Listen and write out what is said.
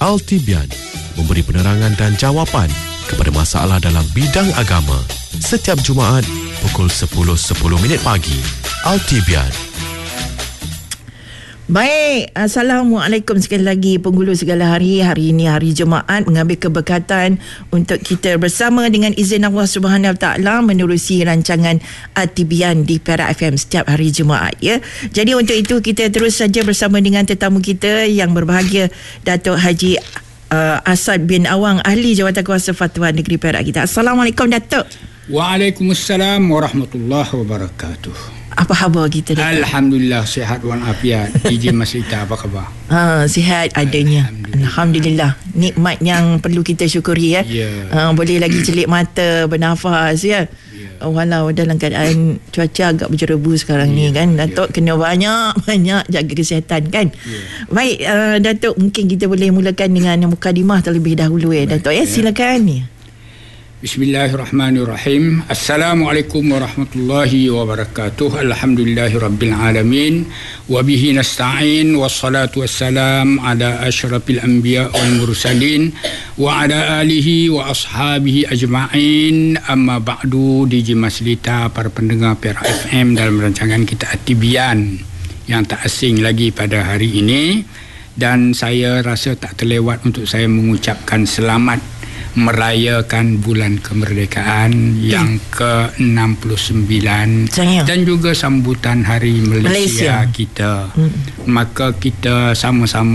Al-Tibian memberi penerangan dan jawapan kepada masalah dalam bidang agama. Setiap Jumaat pukul 10.10 pagi. Al-Tibian. Baik, Assalamualaikum sekali lagi penghulu segala hari. Hari ini hari Jumaat, mengambil keberkatan untuk kita bersama dengan izin Allah Subhanahu Wa Taala menerusi rancangan Al-Tibian di Perak FM setiap hari Jumaat, ya. Jadi untuk itu kita terus saja bersama dengan tetamu kita yang berbahagia, Datuk Haji Asad bin Awang, Ahli Jawatankuasa Fatwa Negeri Perak kita. Assalamualaikum, Datuk. Waalaikumsalam warahmatullahi wabarakatuh. Apa khabar kita, Datuk? Alhamdulillah, sihat walafiat. DJ Maslita, apa khabar? Sihat adanya. Alhamdulillah. Nikmat yang perlu kita syukuri, ya. Boleh lagi celik mata, bernafas, ya. Walau dalam keadaan cuaca agak berjerebu sekarang ni, kan, Datuk, kena banyak jaga kesihatan, kan. Baik, Datuk, mungkin kita boleh mulakan dengan mukadimah terlebih dahulu, ya, Datuk, ya. Silakan, ya. Bismillahirrahmanirrahim. Assalamualaikum warahmatullahi wabarakatuh. Alhamdulillahirabbil alamin wa bihi nasta'in wassalatu wassalam ala asyrafil anbiya wal mursalin wa ala alihi wa ashabihi ajma'in. Amma ba'du. DJ Maslita, para pendengar Perak FM, dalam rancangan kita Al-Tibian yang tak asing lagi pada hari ini, dan saya rasa tak terlewat untuk saya mengucapkan selamat merayakan bulan kemerdekaan yang ke-69 dan juga sambutan Hari Malaysia kita. Maka kita sama-sama